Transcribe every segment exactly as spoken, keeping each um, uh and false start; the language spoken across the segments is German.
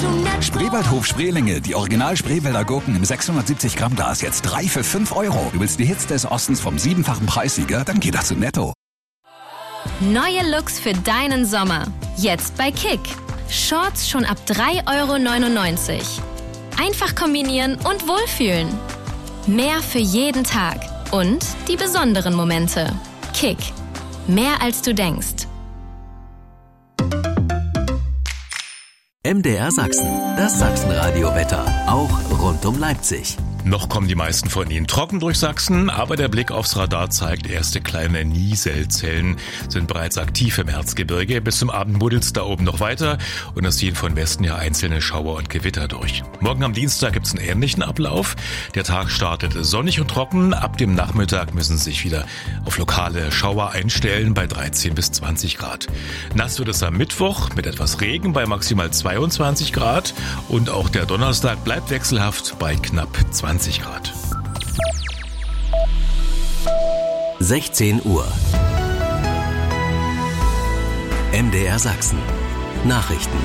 Spreewaldhof Spreelinge, die Original Spreewälder Gurken im sechshundertsiebzig Gramm Glas, jetzt drei für fünf Euro. Du willst die Hits des Ostens vom siebenfachen Preissieger? Dann geh doch zu Netto. Neue Looks für deinen Sommer. Jetzt bei Kick. Shorts schon ab drei Euro neunundneunzig. Einfach kombinieren und wohlfühlen. Mehr für jeden Tag. Und die besonderen Momente. Kick. Mehr als du denkst. M D R Sachsen, das Sachsenradio-Wetter, auch rund um Leipzig. Noch kommen die meisten von Ihnen trocken durch Sachsen, aber der Blick aufs Radar zeigt, erste kleine Nieselzellen sind bereits aktiv im Erzgebirge. Bis zum Abend buddelt's da oben noch weiter und es ziehen von Westen ja einzelne Schauer und Gewitter durch. Morgen am Dienstag gibt's einen ähnlichen Ablauf. Der Tag startet sonnig und trocken. Ab dem Nachmittag müssen Sie sich wieder auf lokale Schauer einstellen bei dreizehn bis zwanzig Grad. Nass wird es am Mittwoch mit etwas Regen bei maximal zweiundzwanzig Grad und auch der Donnerstag bleibt wechselhaft bei knapp zwanzig Grad. sechzehn Uhr. M D R Sachsen. Nachrichten.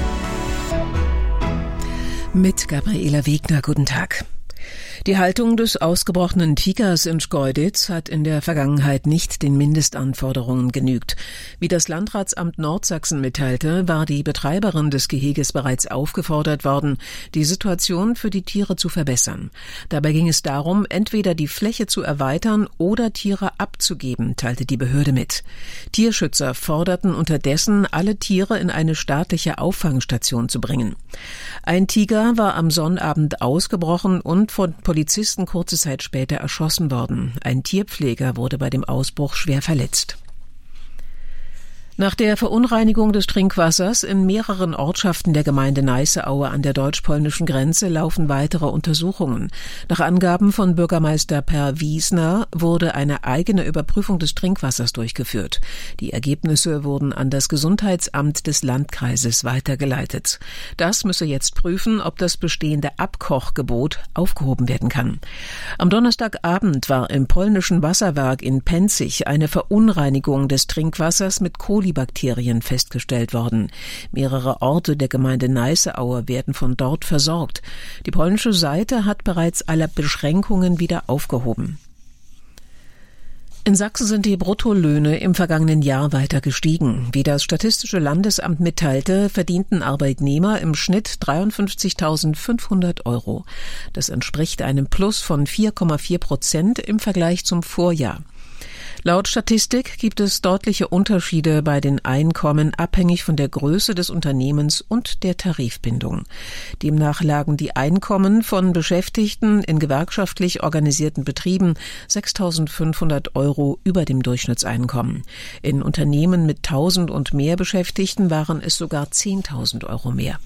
Mit Gabriela Wegner, guten Tag. Die Haltung des ausgebrochenen Tigers in Schkeuditz hat in der Vergangenheit nicht den Mindestanforderungen genügt. Wie das Landratsamt Nordsachsen mitteilte, war die Betreiberin des Geheges bereits aufgefordert worden, die Situation für die Tiere zu verbessern. Dabei ging es darum, entweder die Fläche zu erweitern oder Tiere abzugeben, teilte die Behörde mit. Tierschützer forderten unterdessen, alle Tiere in eine staatliche Auffangstation zu bringen. Ein Tiger war am Sonnabend ausgebrochen und von Polizisten kurze Zeit später erschossen worden. Ein Tierpfleger wurde bei dem Ausbruch schwer verletzt. Nach der Verunreinigung des Trinkwassers in mehreren Ortschaften der Gemeinde Neißeaue an der deutsch-polnischen Grenze laufen weitere Untersuchungen. Nach Angaben von Bürgermeister Per Wiesner wurde eine eigene Überprüfung des Trinkwassers durchgeführt. Die Ergebnisse wurden an das Gesundheitsamt des Landkreises weitergeleitet. Das müsse jetzt prüfen, ob das bestehende Abkochgebot aufgehoben werden kann. Am Donnerstagabend war im polnischen Wasserwerk in Penzig eine Verunreinigung des Trinkwassers mit Kolibakterien festgestellt worden. Mehrere Orte der Gemeinde Neißeaue werden von dort versorgt. Die polnische Seite hat bereits alle Beschränkungen wieder aufgehoben. In Sachsen sind die Bruttolöhne im vergangenen Jahr weiter gestiegen. Wie das Statistische Landesamt mitteilte, verdienten Arbeitnehmer im Schnitt dreiundfünfzigtausendfünfhundert Euro. Das entspricht einem Plus von vier Komma vier Prozent im Vergleich zum Vorjahr. Laut Statistik gibt es deutliche Unterschiede bei den Einkommen, abhängig von der Größe des Unternehmens und der Tarifbindung. Demnach lagen die Einkommen von Beschäftigten in gewerkschaftlich organisierten Betrieben sechstausendfünfhundert Euro über dem Durchschnittseinkommen. In Unternehmen mit tausend und mehr Beschäftigten waren es sogar zehntausend Euro mehr.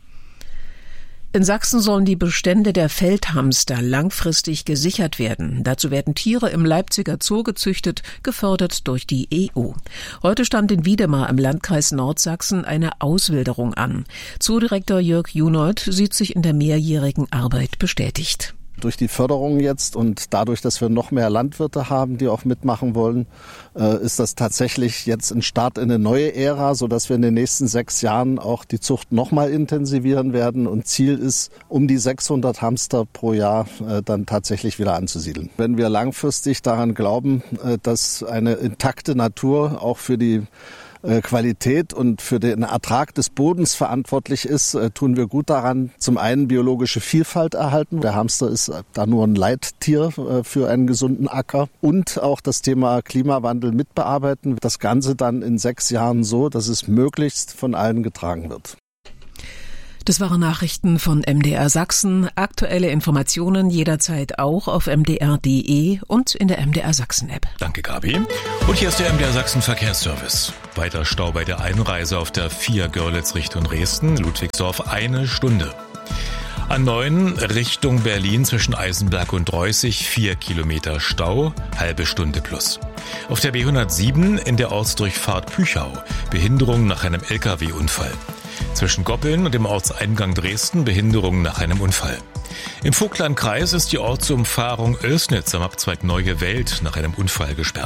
In Sachsen sollen die Bestände der Feldhamster langfristig gesichert werden. Dazu werden Tiere im Leipziger Zoo gezüchtet, gefördert durch die E U. Heute stand in Wiedemar im Landkreis Nordsachsen eine Auswilderung an. Zoodirektor Jörg Junold sieht sich in der mehrjährigen Arbeit bestätigt. Durch die Förderung jetzt und dadurch, dass wir noch mehr Landwirte haben, die auch mitmachen wollen, ist das tatsächlich jetzt ein Start in eine neue Ära, sodass wir in den nächsten sechs Jahren auch die Zucht noch mal intensivieren werden. Und Ziel ist, um die sechshundert Hamster pro Jahr dann tatsächlich wieder anzusiedeln. Wenn wir langfristig daran glauben, dass eine intakte Natur auch für die Qualität und für den Ertrag des Bodens verantwortlich ist, tun wir gut daran, zum einen biologische Vielfalt erhalten. Der Hamster ist da nur ein Leittier für einen gesunden Acker und auch das Thema Klimawandel mitbearbeiten. Das Ganze dann in sechs Jahren so, dass es möglichst von allen getragen wird. Das waren Nachrichten von M D R Sachsen. Aktuelle Informationen jederzeit auch auf m d r punkt d e und in der M D R Sachsen App. Danke, Gabi. Und hier ist der M D R Sachsen Verkehrsservice. Weiter Stau bei der Einreise auf der vier Görlitz Richtung Dresden, Ludwigsdorf eine Stunde. A neun Richtung Berlin zwischen Eisenberg und Reußig vier Kilometer Stau, halbe Stunde plus. Auf der B hundertsieben in der Ortsdurchfahrt Püchau, Behinderung nach einem L K W-Unfall. Zwischen Goppeln und dem Ortseingang Dresden Behinderung nach einem Unfall. Im Vogtlandkreis ist die Ortsumfahrung Oelsnitz am Abzweig Neue Welt nach einem Unfall gesperrt.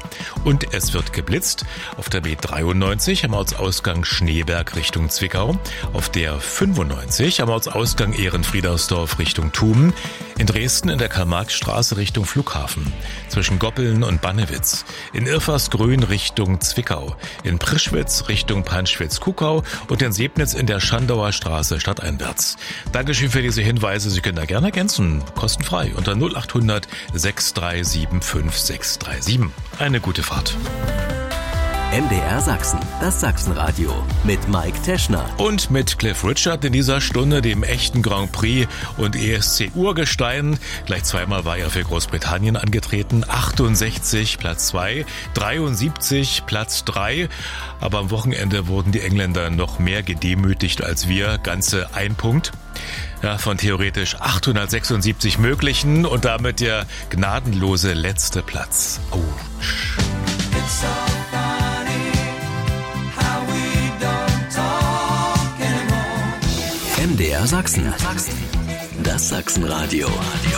Und es wird geblitzt auf der B dreiundneunzig am Ortsausgang Schneeberg Richtung Zwickau, auf der fünfundneunzig am Ortsausgang Ehrenfriedersdorf Richtung Thumen, in Dresden in der Karl-Marx-Straße Richtung Flughafen, zwischen Goppeln und Bannewitz, in Irfersgrün Richtung Zwickau, in Prischwitz Richtung Panschwitz-Kuckau und in Sebnitz in der Schandauer Straße stadteinwärts. Dankeschön für diese Hinweise. Sie können da gerne ergänzen, kostenfrei unter null acht hundert sechs drei sieben fünf sechs drei sieben. Eine gute Fahrt. M D R Sachsen, das Sachsenradio mit Mike Teschner. Und mit Cliff Richard in dieser Stunde, dem echten Grand Prix und E S C-Urgestein. Gleich zweimal war er für Großbritannien angetreten. achtundsechzig Platz zwei, dreiundsiebzig Platz drei. Aber am Wochenende wurden die Engländer noch mehr gedemütigt als wir. Ganze ein Punkt. Ja, von theoretisch achthundertsechsundsiebzig möglichen und damit der gnadenlose letzte Platz. Oh. M D R Sachsen. Das Sachsenradio.